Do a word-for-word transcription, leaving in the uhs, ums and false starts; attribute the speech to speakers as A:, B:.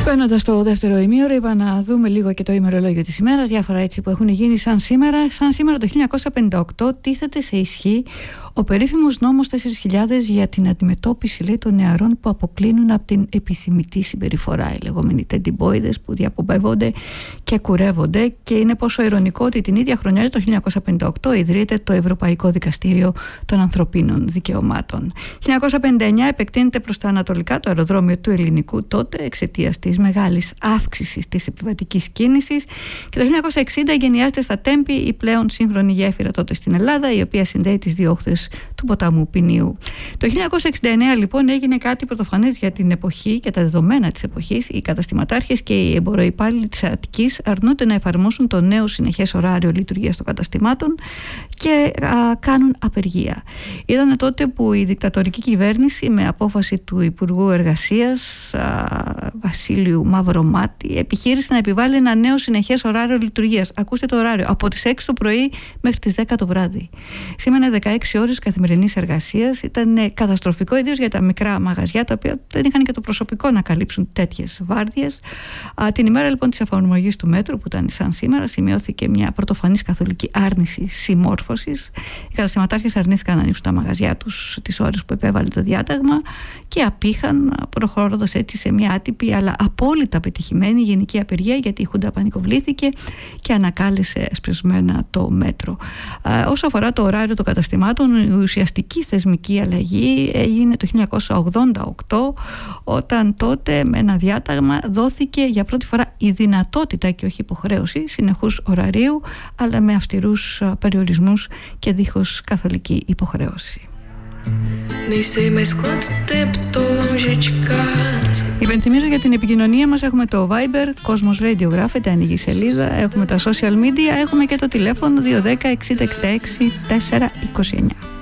A: Μπαίνοντας στο δεύτερο ημίωρο, είπα να δούμε λίγο και το ημερολόγιο της ημέρας, διάφορα έτσι που έχουν γίνει σαν σήμερα. Σαν σήμερα το χίλια εννιακόσια πενήντα οκτώ τίθεται σε ισχύ ο περίφημος νόμος τέσσερις χιλιάδες για την αντιμετώπιση, λέει, των νεαρών που αποκλίνουν από την επιθυμητή συμπεριφορά, οι λεγόμενοι τεντιμπόιδες που διακοπεύονται και κουρεύονται. Και είναι πόσο ειρωνικό ότι την ίδια χρονιά, το χίλια εννιακόσια πενήντα οκτώ, ιδρύεται το Ευρωπαϊκό Δικαστήριο των Ανθρωπίνων Δικαιωμάτων. χίλια εννιακόσια πενήντα εννιά επεκτείνεται προς τα ανατολικά το αεροδρόμιο του Ελληνικού τότε εξαιτίας της μεγάλης αύξησης της επιβατικής κίνησης. Και το χίλια εννιακόσια εξήντα γενιάζεται στα Τέμπη η πλέον σύγχρονη γέφυρα τότε στην Ελλάδα, η οποία συνδέει τις δύο όχθες του ποταμού Ποινίου. Το χίλια εννιακόσια εξήντα εννέα λοιπόν έγινε κάτι πρωτοφανές για την εποχή και τα δεδομένα της εποχής. Οι καταστηματάρχες και οι εμποροϊπάλληλοι της Αττικής αρνούνται να εφαρμόσουν το νέο συνεχές ωράριο λειτουργίας των καταστημάτων και α, κάνουν απεργία. Ήταν τότε που η δικτατορική κυβέρνηση, με απόφαση του Υπουργού Εργασίας α, Βασίλειου Μαυρομάτη, επιχείρησε να επιβάλλει ένα νέο συνεχές ωράριο λειτουργίας. Ακούστε το ωράριο, από τις έξι το πρωί μέχρι τις δέκα το βράδυ. Σήμαινε δεκαέξι ώρες καθημερινής εργασίας. Ήταν καταστροφικό, ιδίως για τα μικρά μαγαζιά, τα οποία δεν είχαν και το προσωπικό να καλύψουν τέτοιες βάρδιες. Α, την ημέρα λοιπόν της εφαρμογής του μέτρου, που ήταν σαν σήμερα, σημειώθηκε μια πρωτοφανής καθολική άρνηση συμμόρφωσης. Οι καταστηματάρχες αρνήθηκαν να ανοίξουν τα μαγαζιά τους τις ώρες που επέβαλε το διάταγμα και απήχαν, προχωρώντας έτσι σε μια άτυπη αλλά απόλυτα πετυχημένη γενική απεργία, γιατί η Χούντα πανικοβλήθηκε και ανακάλεσε εσπεσμένα το μέτρο. Α, όσο αφορά το ωράριο των καταστημάτων, η ουσιαστική θεσμική αλλαγή έγινε το χίλια εννιακόσια ογδόντα οκτώ, όταν τότε με ένα διάταγμα δόθηκε για πρώτη φορά η δυνατότητα και όχι υποχρέωση συνεχούς ωραρίου, αλλά με αυστηρούς περιορισμούς και δίχως καθολική υποχρέωση. Υπενθυμίζω για την επικοινωνία μας, έχουμε το Viber, Cosmos Radio γράφεται, ανοίγει η σελίδα, έχουμε τα social media, έχουμε και το τηλέφωνο δύο ένα μηδέν εξήντα εξήντα έξι τετρακόσια είκοσι εννιά.